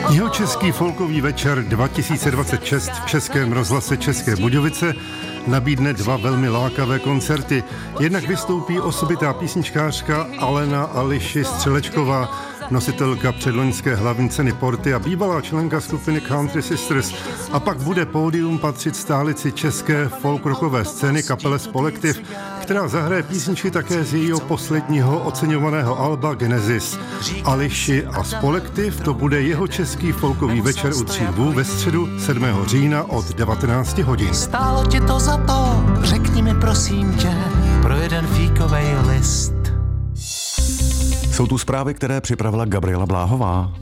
Jihočeský folkový večer 2026 v Českém rozhlase České Budějovice nabídne dva velmi lákavé koncerty. Jednak vystoupí osobitá písničkářka Alena Ališi Střelečková, nositelka předloňské hlavní ceny Porty a bývalá členka skupiny Country Sisters. A pak bude pódium patřit stálici české folkrockové scény kapele Spolektiv, která zahraje písničky také z jejího posledního oceňovaného alba Genesis. Ališi a Spolektiv, to bude Jihočeský folkový večer u Tří Lvů ve středu 7. října od 19 hodin. Stálo ti to za to, řekni mi prosím tě, pro jeden fíkovej list. Jsou tu zprávy, které připravila Gabriela Bláhová.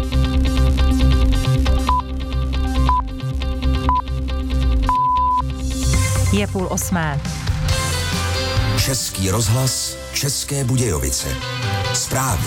Je 7:30. Český rozhlas, České Budějovice. Zprávy.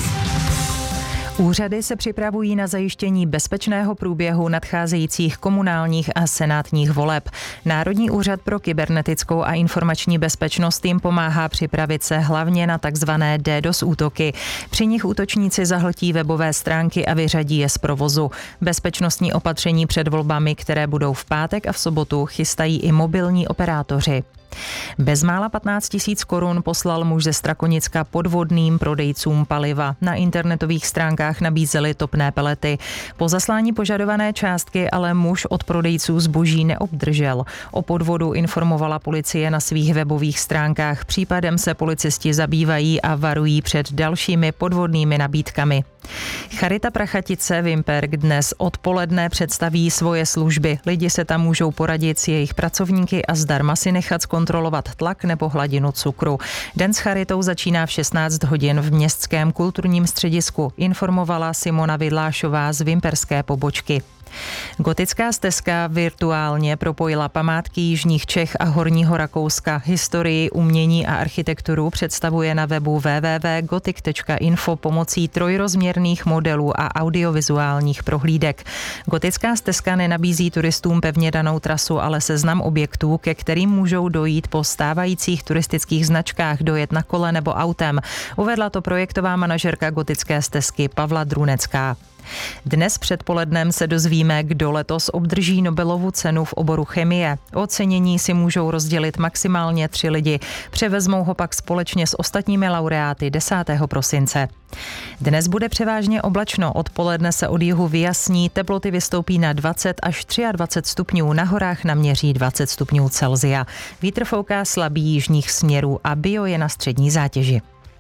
Úřady se připravují na zajištění bezpečného průběhu nadcházejících komunálních a senátních voleb. Národní úřad pro kybernetickou a informační bezpečnost jim pomáhá připravit se hlavně na takzvané DDoS útoky. Při nich útočníci zahltí webové stránky a vyřadí je z provozu. Bezpečnostní opatření před volbami, které budou v pátek a v sobotu, chystají i mobilní operátoři. Bezmála 15 000 korun poslal muž ze Strakonicka podvodným prodejcům paliva. Na internetových stránkách nabízeli topné pelety. Po zaslání požadované částky ale muž od prodejců zboží neobdržel. O podvodu informovala policie na svých webových stránkách. Případem se policisti zabývají a varují před dalšími podvodnými nabídkami. Charita Prachatice Vimperk dnes odpoledne představí svoje služby. Lidi se tam můžou poradit s jejich pracovníky a zdarma si nechat zkontrolovat tlak nebo hladinu cukru. Den s charitou začíná v 16 hodin v Městském kulturním středisku, informovala Simona Vidlášová z vimperské pobočky. Gotická stezka virtuálně propojila památky jižních Čech a Horního Rakouska. Historii, umění a architekturu představuje na webu www.gotik.info pomocí trojrozměrných modelů a audiovizuálních prohlídek. Gotická stezka nenabízí turistům pevně danou trasu, ale seznam objektů, ke kterým můžou dojít po stávajících turistických značkách, dojet na kole nebo autem. Uvedla to projektová manažerka Gotické stezky Pavla Drunecká. Dnes předpolednem se dozvíme, kdo letos obdrží Nobelovu cenu v oboru chemie. Ocenění si můžou rozdělit maximálně 3 lidi. Převezmou ho pak společně s ostatními laureáty 10. prosince. Dnes bude převážně oblačno, odpoledne se od jihu vyjasní, teploty vystoupí na 20 až 23 stupňů, na horách naměří 20 stupňů Celsia. Vítr fouká slabý jižních směrů a bio je na střední zátěži.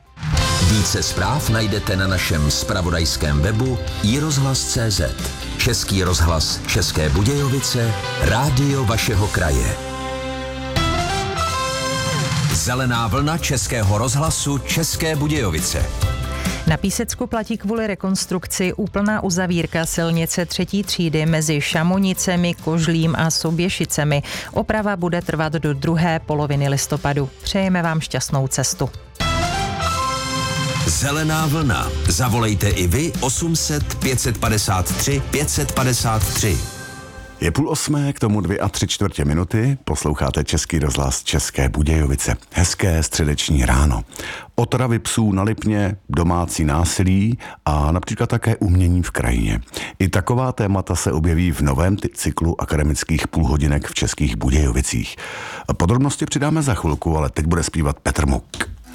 Více zpráv najdete na našem zpravodajském webu iRozhlas.cz. Český rozhlas České Budějovice, rádio vašeho kraje. Zelená vlna Českého rozhlasu České Budějovice. Na Písecku platí kvůli rekonstrukci úplná uzavírka silnice 3. třídy mezi Šamonicemi, Kožlím a Soběšicemi. Oprava bude trvat do druhé poloviny listopadu. Přejeme vám šťastnou cestu. Zelená vlna. Zavolejte i vy 800 553 553. Je 7:30, k tomu 2 3/4 minuty. Posloucháte Český rozhlas České Budějovice. Hezké středeční ráno. Otravy psů na Lipně, domácí násilí a například také umění v krajině. I taková témata se objeví v novém cyklu akademických půlhodinek v Českých Budějovicích. Podrobnosti přidáme za chvilku, ale teď bude zpívat Petr Muk.